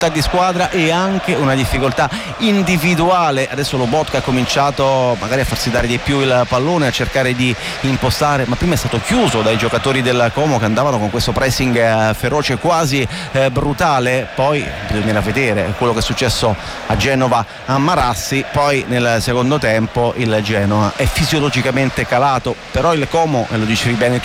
di squadra e anche una difficoltà individuale. Adesso Lobotka ha cominciato magari a farsi dare di più il pallone, a cercare di impostare, ma prima è stato chiuso dai giocatori del Como che andavano con questo pressing feroce, quasi brutale. Poi bisognerà vedere quello che è successo a Genova a Marassi. Poi nel secondo tempo il Genoa è fisiologicamente calato, però il Como, e lo dicevi bene